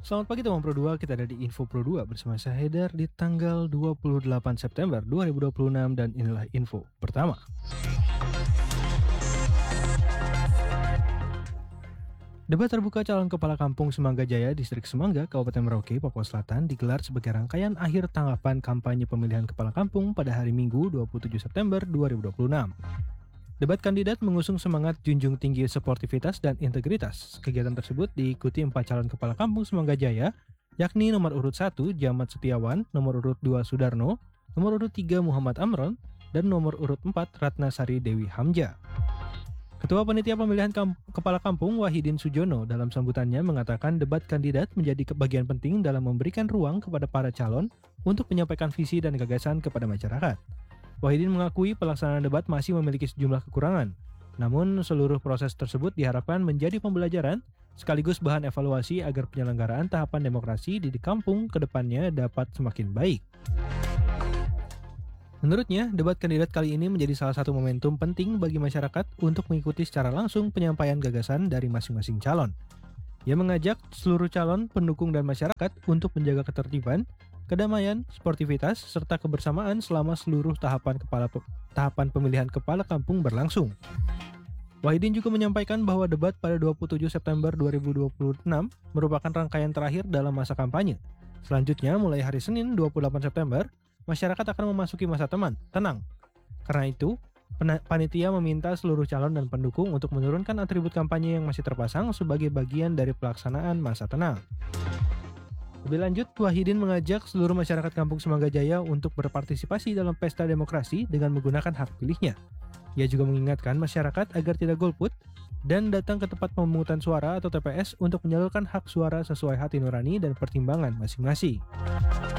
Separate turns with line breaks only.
Selamat pagi teman Pro 2, kita ada di Info Pro 2 bersama saya Haidar di tanggal 28 September 2026 dan inilah info pertama. Debat terbuka calon kepala kampung Semangga Jaya, Distrik Semangga, Kabupaten Merauke, Papua Selatan digelar sebagai rangkaian akhir tanggapan kampanye pemilihan kepala kampung pada hari Minggu 27 September 2026. Debat kandidat mengusung semangat junjung tinggi sportivitas dan integritas. Kegiatan tersebut diikuti 4 calon kepala kampung Semangga Jaya, yakni nomor urut 1 Jamat Setiawan, nomor urut 2 Sudarno, nomor urut 3 Muhammad Amron, dan nomor urut 4 Ratnasari Dewi Hamja. Ketua Panitia Pemilihan Kepala Kampung Wahidin Sujono dalam sambutannya mengatakan debat kandidat menjadi bagian penting dalam memberikan ruang kepada para calon untuk menyampaikan visi dan gagasan kepada masyarakat. Wahidin mengakui pelaksanaan debat masih memiliki sejumlah kekurangan, namun seluruh proses tersebut diharapkan menjadi pembelajaran sekaligus bahan evaluasi agar penyelenggaraan tahapan demokrasi di kampung ke depannya dapat semakin baik. Menurutnya, debat kandidat kali ini menjadi salah satu momentum penting bagi masyarakat untuk mengikuti secara langsung penyampaian gagasan dari masing-masing calon. Ia mengajak seluruh calon, pendukung, dan masyarakat untuk menjaga ketertiban, kedamaian, sportivitas, serta kebersamaan selama seluruh tahapan pemilihan kepala kampung berlangsung. Wahidin juga menyampaikan bahwa debat pada 27 September 2026 merupakan rangkaian terakhir dalam masa kampanye. Selanjutnya, mulai hari Senin 28 September, masyarakat akan memasuki masa tenang. Karena itu, panitia meminta seluruh calon dan pendukung untuk menurunkan atribut kampanye yang masih terpasang sebagai bagian dari pelaksanaan masa tenang. Lebih lanjut, Wahidin mengajak seluruh masyarakat Kampung Semangga Jaya untuk berpartisipasi dalam pesta demokrasi dengan menggunakan hak pilihnya. Ia juga mengingatkan masyarakat agar tidak golput dan datang ke tempat pemungutan suara atau TPS untuk menyalurkan hak suara sesuai hati nurani dan pertimbangan masing-masing.